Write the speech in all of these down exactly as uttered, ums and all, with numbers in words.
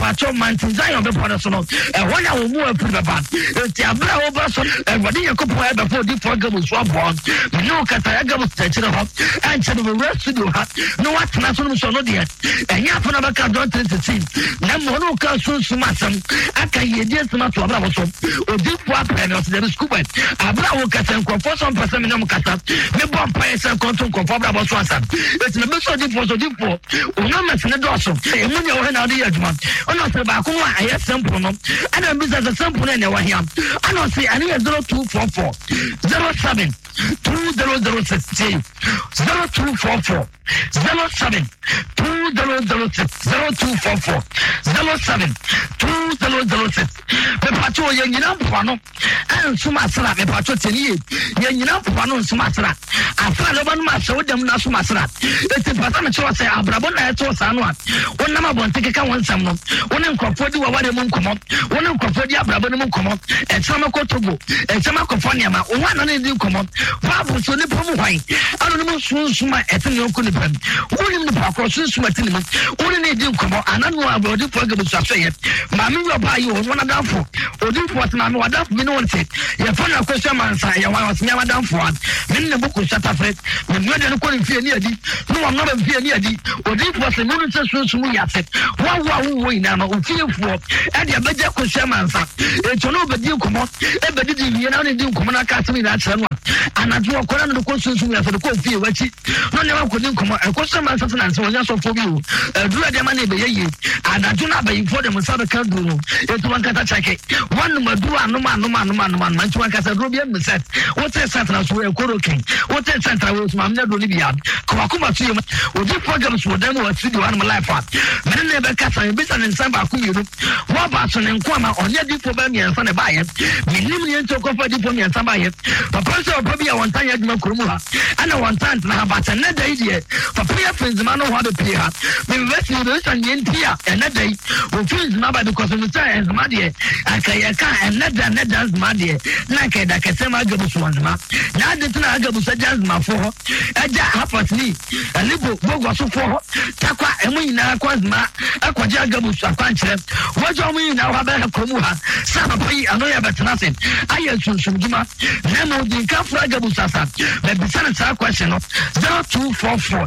pacho Mountain Zion be pono so no e wona wo mu apu beba enti abra wo ba so e wode Yakobon e be for di for gabu so abon no kata ya gabu tachire ho anche no we studio ha no what na so no so no de enya afo na baka don thirteen na mo no ka so sumasam aka yedi asma to abra wo so odi fo apre no se school boy abra wo kata nko for some person me no kata me bon pa ese konto nko for abra wo so asam eti me so di fo so di fo o no me se do so e mu nya wo na de yaduma ono se ba ko wa aye sample no ana bi se sample na ne wa hia ana se ani zero two four four zero seven two zero zero six zero two four four zero seven two zero zero six zero two four four zero seven two zero zero six me pacho ye nyina mpano an suma asra me pacho teni ye nyina mpano suma asra afra lo banu ma se wodam na suma asra eti pata me cho se abrabo na e to sa no a wonna ma bonte keka wonsam no wonna nkofo di wa wade mu nkomo wonna nkofo di abrabo no mu nkomo e chama ko togo e chama ko fania ma wonna na di nkomo babu so ne pomu hwan ano no sunsuma etene yonko ne pam woni ne pa ko sunsuma etene mu woni ne di nkomo ananu abodi fo gabu so aso ye ma me yo ba yi wona danfo odi fo tena me wadanfo me no wonte ye fa na kwesha mansa ye wa wasnya wadanfo an me ne boku shata fret me no de no ko ne fie ni adi no wa no ba fie ni adi odi fo se no nse sunsumu ya se wa wa wo ina ma ofie fo e de abeja kwesha mansa e to no bedi nkomo e bedi di wie na ne di nkomo na ka temi na kire no anadu okora no ko sunsumu ya se ko fie wachi no ne wa ko di nkomo e ko sama sata na se wonya so fo bi o dura de ma na be yeye anadu na ba yi fo de mo sabe kan duro e to wankata chake one madu anuma anuma anuma anuma man to wankata duro bi em set what is set na so e ko rokin what is set na wo so ma na do ni bi ya ko akoma so ye o di program so dem wa studio an my life me ne be kasa be sa ne nsamba ko yiro wo ba so ne nko ma onye di fo ba mi ensa ne ba ye me nim ne nto ko fa di fo mi ensa ba ye papa so papa bi ya won tan ya duma kurumu ha ana won tan na ba tan na dai die papa ya friends ma no ho do pie ha me be si do san ye ntia e na dai o friends ma ba because no tan ensa ma die aka ya ka e na da na da ma die na ka da ka se ma gabu so wanzma na de tuna gabu sa jazz ma fo ho eja hapat ni alibo bogo so fo ho takwa emu ina kwa zma akwaje gabu so akwankyere wojo mu ina wa ba ko mu ha sa papa yi ano ya betena sen aye sunsun juma na mo din ka fra gabu sasa be bisana sa question no zero two four four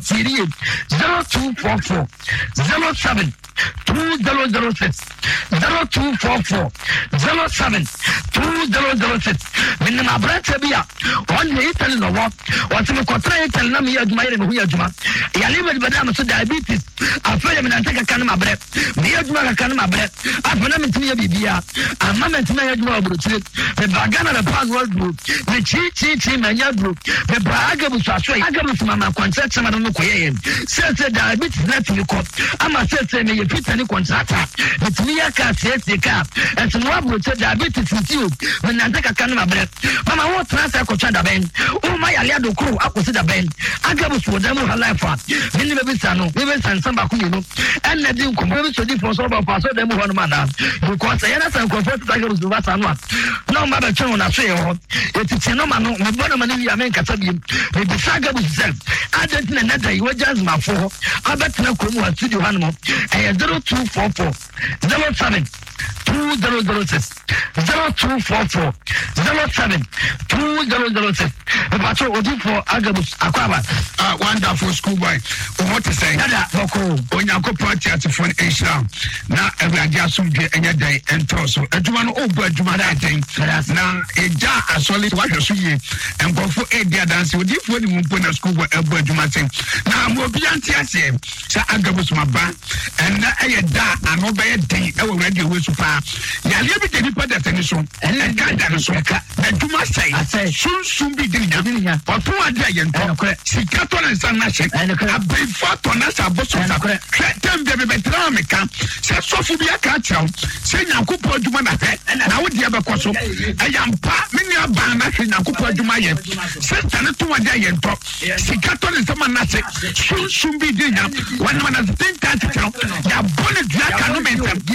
zero two four four zero seven two zero zero six zero two four four zero seven two zero zero six min ma brata biya on ne ital no wa wati me kotra ital na me aduma ire me hu aduma ya le me bada me so diabetes afele me nantaka kan ma bre me aduma kan ma bre afele me timi bibia amma me timi aduma obrutire me bagana na pan world group me chi chi chi me nya group me baga bu so aso aga bu mama kwanta chama no koye se se diabetes na timi ko ama se se me pita ni contractor bitimi ya ka sese ka enti no abroche diabetes ntiu me nantaka kan ma bre mama wo trasa ko chanda ben o ma ya liado kro akosi da ben agabu so dem ha life me ni be bisa no me be san samba ku no en na din ko me so di for so ba pa so dem ho no ma na because ya na san ko for ta agabu so ba san no no ma ba chen na so ye ho eti chen no ma no me bo no ma ni ya men kasa bi me bisa agabu self adent na na dai wo jazz ma fo abetna ko mu ha studio ha no zero two four four zero seven two zero zero six zero two four four zero seven two zero zero six. About your audio for Agabus Aquaba. Uh, wonderful school boy. What to say? Nada, Boko. When you go party at the phone, Islam. Now, every idea soon get any day and torso. And you want to open Jumada thing. Now, a jar as solid what you see and go for a dear dance with you for the moon school boy, a boy Jumatin. Now, I'm more beyond Tiasim. So Agabus my band. And I da and obey a day. I will ready with far. Ya live the people that any so and can't dance so. And you must say, I say, soon soon be doing ya. But two are there and Sikaton and San Nation. And a big fat on us are both of them. Them baby Betramica. Say Sophia Catchel. Say Nakupo Jumana. And I would have a coso. I am part many of Bana in Nakupo Jumaya. Say Tanatua Day and talk. Sikaton and Saman Nase. Soon soon be doing ya. One man has been tactical. Ya bonnet Jack and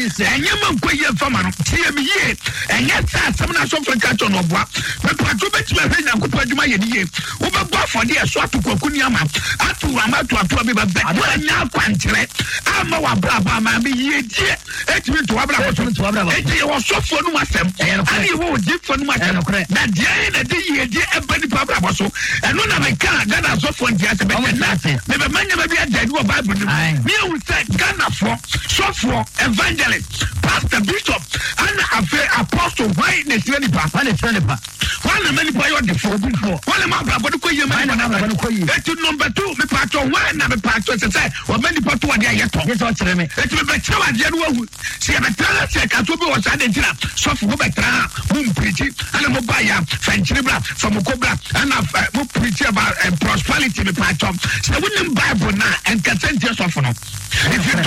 ɛnyɛ ma nkɔ yie fama no tie me yie ɛnyɛ sɛ asɛm na asɔfo nka kyɛ no ɔboa mepatwo bɛtumi ahwɛ nyankopɔn adwuma yɛ ne yie wobɛbɔ afɔde ɛso ato kwaku ni ama ato ama ato atoa bi bɛbɛ ɛnyɛ akwankyerɛ ama wabrabɔ ama me yie die ɛtumi nto wabrabɔ so ɛnti yɛwɔ sɔfoɔ no mu asɛm ane yɛwɔ odifoɔ no mu asɛm na deɛ na de yie die ɛba nipa abrabɔ so ɛno na meka Ghana asɔfoɔ nti asɛ bɛtɛ mebɛma nyama bi ada ni wɔ Bible no mu meɛhu sɛ Ghanafoɔ sɔfoɔ evangelist pastor bishop ana afei apostle why na tire nipa why na tire nipa why na many boy on the phone before why ma brabo ko yie ma na brabo ko yie et number two me patcho why na me patcho se say o many part wa dey yeto yes o kire me et me betra wa dey no wu se be tra se ka to bi o sa dey tira so fu be tra mu preach ana mo ba ya fanchiri bra from ko bra ana mo preach about prosperity me patcho se we Bible na and consent yourself no if you